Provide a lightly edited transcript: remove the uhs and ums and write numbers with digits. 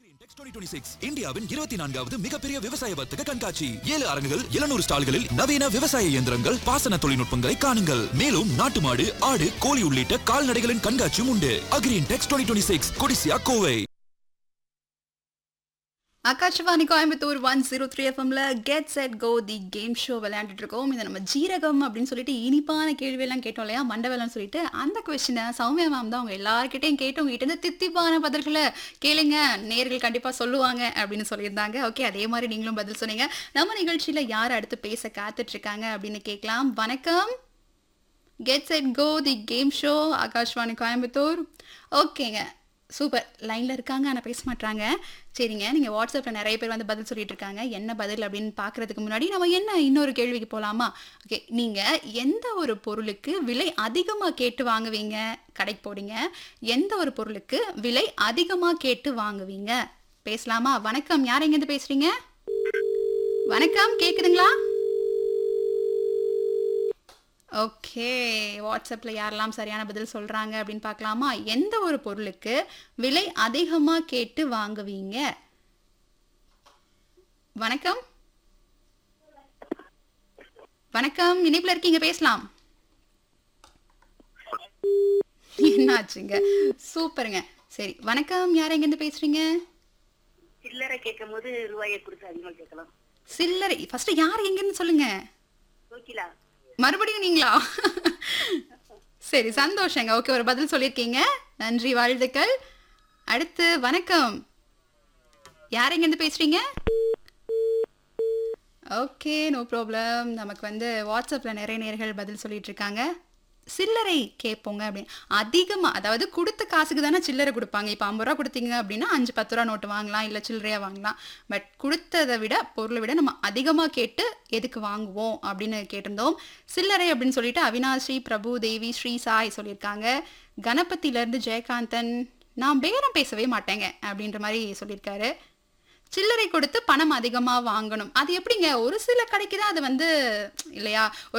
Agriintex 2026 இந்தியாவின் 24வது மிகப்பெரிய விவசாய வர்த்தக கண்காட்சி. 7 அரங்குகள், 700 ஸ்டால்களில் நவீன விவசாய இயந்திரங்கள், பாசன தொழில்நுட்பங்களை காணுங்கள். மேலும் நாட்டு மாடு, ஆடு, கோழி உள்ளிட்ட கால்நடைகளின் கண்காட்சியும் உண்டு. Agriintex 2026 கொடிசியா கோவை. ஆகாஷவாணி கோயம்புத்தூர் 103 எஃப்எம்ல get set go the game show விளையாண்டுட்டு இருக்கோம். இதை நம்ம ஜீரகம் அப்படின்னு சொல்லிட்டு இனிப்பான கேள்வியெல்லாம் கேட்டோம் இல்லையா, மண்டவெல்லாம் சொல்லிட்டு அந்த கொஸ்டினை சௌமியா மேம் தான் அவங்க எல்லாருக்கிட்டையும் கேட்டு உங்ககிட்ட இருந்து தித்திப்பான பதில்களை கேளுங்க, நேர்கள் கண்டிப்பாக சொல்லுவாங்க அப்படின்னு சொல்லியிருந்தாங்க. ஓகே, அதே மாதிரி நீங்களும் பதில் சொன்னீங்க. நம்ம நிகழ்ச்சியில் யார் அடுத்து பேச காத்துட்டு இருக்காங்க அப்படின்னு கேட்கலாம். வணக்கம், get set go the game show Akashvani Coimbatore. ஓகேங்க, சூப்பர். லைனில் இருக்காங்க ஆனால் பேச மாட்டாங்க. சரிங்க, நீங்கள் வாட்ஸ்அப்பில் நிறைய பேர் வந்து பதில் சொல்லிட்டு இருக்காங்க. என்ன பதில் அப்படின்னு பார்க்குறதுக்கு முன்னாடி நம்ம இன்னொரு கேள்விக்கு போகலாமா? ஓகே, நீங்கள் எந்த ஒரு பொருளுக்கு விலை அதிகமாக கேட்டு வாங்குவீங்க? கடைக்கு போடுங்க, எந்த ஒரு பொருளுக்கு விலை அதிகமாக கேட்டு வாங்குவீங்க? பேசலாமா? வணக்கம், யார் எங்கேருந்து பேசுகிறீங்க? வணக்கம், கேட்குதுங்களா? ஓகே, வாட்ஸ்அப்பில் யாரெல்லாம் சரியான பதில் சொல்கிறாங்க அப்படின்னு பார்க்கலாமா? எந்த ஒரு பொருளுக்கு விலை அதிகமாக கேட்டு வாங்குவீங்க? வணக்கம், வணக்கம், இணைப்பில் இருக்கீங்க, பேசலாம். என்னாச்சுங்க? சூப்பருங்க. சரி, வணக்கம், யார் எங்கேருந்து பேசுறீங்க? சில்லறை கேட்கும் போது ரூபாயை கொடுத்து அதிகமாக கேட்கலாம். சில்லறை ஃபர்ஸ்ட் யார் எங்கன்னு சொல்லுங்க. கோகிலா. மறுபடியும் நீங்களா? சரி, சந்தோஷங்க. ஓகே, ஒரு பதில் சொல்லியிருக்கீங்க, நன்றி, வாழ்த்துக்கள். அடுத்து வணக்கம், யார் எங்கேருந்து பேசுறீங்க? Okay, no problem. நமக்கு வந்து வாட்ஸ்அப்பில் நிறைய நேர்கள் பதில் சொல்லிட்டு இருக்காங்க. சில்லறை கேட்போங்க அப்படின்னு அதிகமாக, அதாவது கொடுத்த காசுக்கு தானே சில்லறை கொடுப்பாங்க. இப்போ 50 ரூபா கொடுத்தீங்க அப்படின்னா 5-10 ரூபா நோட்டு வாங்கலாம், இல்லை சில்லறையாக வாங்கலாம். பட் கொடுத்ததை விட, பொருளை விட நம்ம அதிகமாக கேட்டு எதுக்கு வாங்குவோம் அப்படின்னு கேட்டிருந்தோம். சில்லறை அப்படின்னு சொல்லிட்டு அவினாஷி, பிரபு தேவி, ஸ்ரீ சாய் சொல்லியிருக்காங்க. கணபதியிலேருந்து ஜெயகாந்தன், நான் பேரம் பேசவே மாட்டேங்க அப்படின்ற மாதிரி சொல்லியிருக்காரு. சில்லறை கொடுத்து பணம் அதிகமாக வாங்கணும், அது எப்படிங்க? ஒரு சில கடைக்கு தான் அது வந்து இல்லையா,